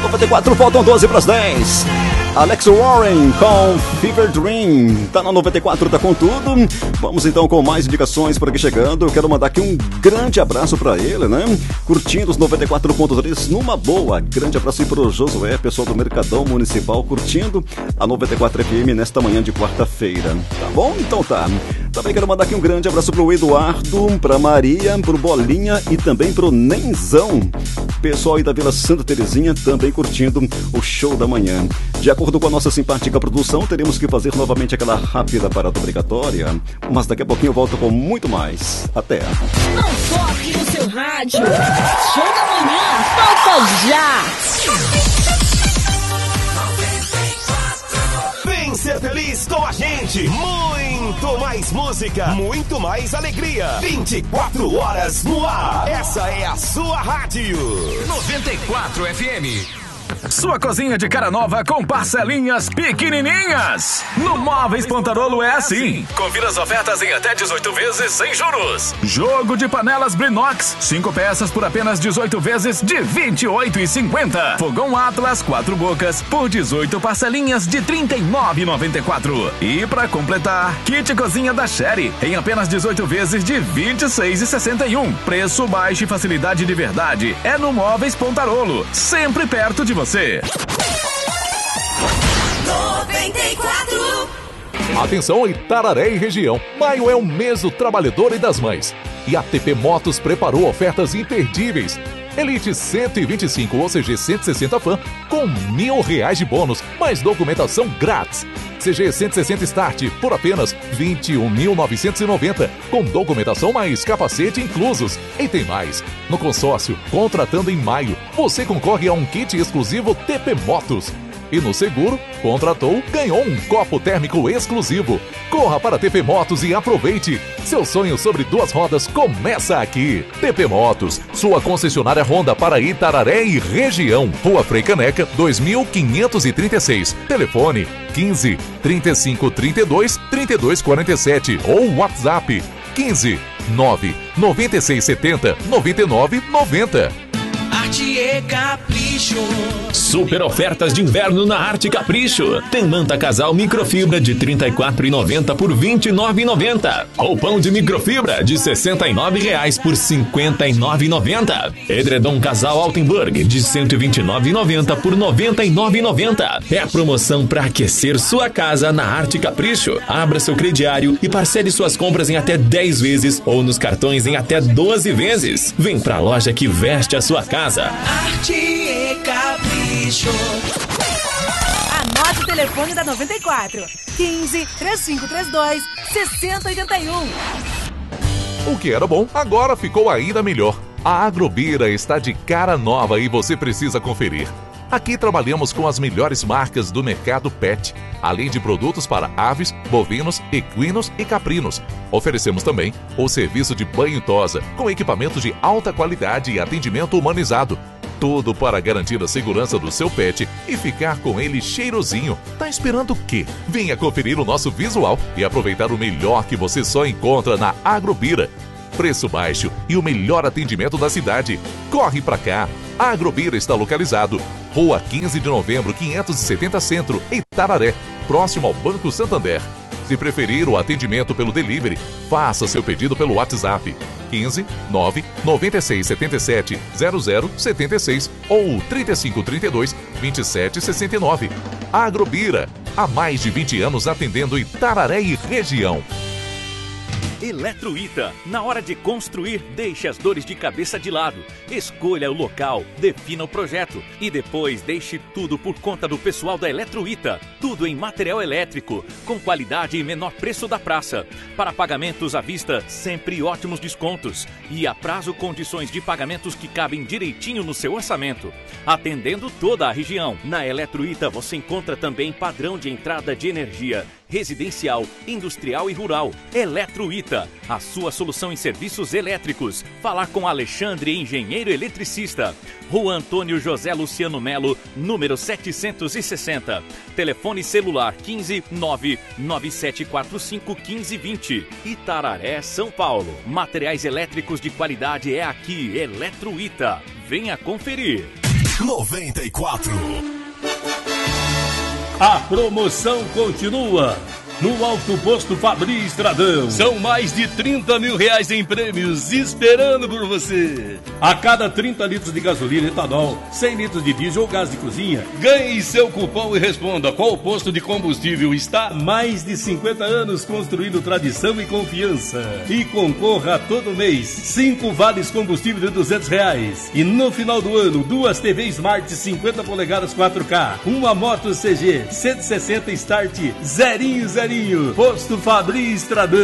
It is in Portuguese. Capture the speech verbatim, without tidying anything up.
noventa e quatro, faltam doze para as dez. Alex Warren com Fever Dream, tá na noventa e quatro, tá com tudo. Vamos então com mais indicações por aqui chegando. Eu quero mandar aqui um grande abraço pra ele, né? Curtindo os noventa e quatro ponto três numa boa. Grande abraço aí pro Josué, pessoal do Mercadão Municipal, curtindo a noventa e quatro F M nesta manhã de quarta-feira. Tá bom? Então tá. Também quero mandar aqui um grande abraço pro Eduardo, pra Maria, pro Bolinha e também pro Nenzão. Pessoal aí da Vila Santa Terezinha também curtindo o show da manhã. De acordo com a nossa simpática produção, teremos que fazer novamente aquela rápida parada obrigatória, mas daqui a pouquinho eu volto com muito mais. Até! Não toque no seu rádio! Show da manhã, volta já! Vem ser feliz com a gente! Muito mais música, muito mais alegria! vinte e quatro horas no ar! Essa é a sua rádio! noventa e quatro F M. Sua cozinha de cara nova com parcelinhas pequenininhas. No Móveis Pontarolo é assim. Confira as ofertas em até dezoito vezes sem juros. Jogo de panelas Brinox, cinco peças por apenas dezoito vezes de vinte e oito reais e cinquenta centavos. Fogão Atlas, quatro bocas por dezoito parcelinhas de trinta e nove reais e noventa e quatro centavos. E pra completar, kit cozinha da Sherry em apenas dezoito vezes de vinte e seis reais e sessenta e um centavos. Preço baixo e facilidade de verdade é no Móveis Pontarolo, sempre perto de você. noventa e quatro. Atenção Itararé e região, maio é o mês do trabalhador e das mães. E a T P Motos preparou ofertas imperdíveis. Elite cento e vinte e cinco ou C G cento e sessenta Fan com mil reais de bônus, mais documentação grátis. C G cento e sessenta Start por apenas vinte e um mil novecentos e noventa, com documentação mais capacete inclusos. E tem mais, no consórcio, contratando em maio, você concorre a um kit exclusivo T P Motos. E no seguro, contratou, ganhou um copo térmico exclusivo. Corra para T P Motos e aproveite. Seu sonho sobre duas rodas começa aqui. T P Motos, sua concessionária Honda para Itararé e região. Rua Frei Caneca, dois mil quinhentos e trinta e seis. Telefone quinze, trinta e cinco, trinta e dois, trinta e dois, quarenta e sete ou WhatsApp quinze, nove, noventa e seis, setenta, noventa e nove, noventa. Arte e Capricho. Super ofertas de inverno na Arte Capricho. Tem manta casal microfibra de trinta e quatro reais e noventa centavos por vinte e nove reais e noventa centavos. Roupão de microfibra de sessenta e nove reais por cinquenta e nove reais e noventa centavos. Edredom casal Altenburg de cento e vinte e nove reais e noventa centavos por noventa e nove reais e noventa centavos. É a promoção para aquecer sua casa na Arte Capricho. Abra seu crediário e parcele suas compras em até dez vezes ou nos cartões em até doze vezes. Vem pra loja que veste a sua casa. Arte e Capricho. Anote o telefone da noventa e quatro: quinze, trinta e cinco, trinta e dois, sessenta, oitenta e um. O que era bom, agora ficou ainda melhor. A Agrobira está de cara nova e você precisa conferir. Aqui trabalhamos com as melhores marcas do mercado pet, além de produtos para aves, bovinos, equinos e caprinos. Oferecemos também o serviço de banho e tosa, com equipamentos de alta qualidade e atendimento humanizado. Tudo para garantir a segurança do seu pet e ficar com ele cheirosinho. Tá esperando o quê? Venha conferir o nosso visual e aproveitar o melhor que você só encontra na Agrobira. Preço baixo e o melhor atendimento da cidade. Corre pra cá! A Agrobira está localizado Rua quinze de novembro, quinhentos e setenta Centro, Itararé, próximo ao Banco Santander. Se preferir o atendimento pelo delivery, faça seu pedido pelo WhatsApp quinze, nove, noventa e seis, setenta e sete, zero zero, setenta e seis ou trinta e cinco, trinta e dois, vinte e sete, sessenta e nove. Agrobira, há mais de vinte anos atendendo Itararé e região. Eletroita, na hora de construir, deixe as dores de cabeça de lado. Escolha o local, defina o projeto e depois deixe tudo por conta do pessoal da Eletroita. Tudo em material elétrico, com qualidade e menor preço da praça. Para pagamentos à vista, sempre ótimos descontos. E a prazo, condições de pagamentos que cabem direitinho no seu orçamento. Atendendo toda a região. Na Eletroita você encontra também padrão de entrada de energia residencial, industrial e rural. Eletroita, a sua solução em serviços elétricos. Falar com Alexandre, engenheiro eletricista. Rua Antônio José Luciano Melo, número setecentos e sessenta. Telefone celular quinze, nove, nove sete quatro cinco, quinze, vinte. Itararé, São Paulo. Materiais elétricos de qualidade é aqui, Eletroita. Venha conferir. noventa e quatro. A promoção continua no Alto Posto Fabri Estradão. São mais de trinta mil reais em prêmios esperando por você. A cada trinta litros de gasolina, etanol, cem litros de diesel ou gás de cozinha, ganhe seu cupom e responda qual posto de combustível está. Há mais de cinquenta anos construindo tradição e confiança. E concorra a todo mês cinco vales combustível de duzentos reais. E no final do ano, duas T V Smart cinquenta polegadas quatro K, uma moto C G cento e sessenta Start zerinho zerinho. Posto Fabri Estradão.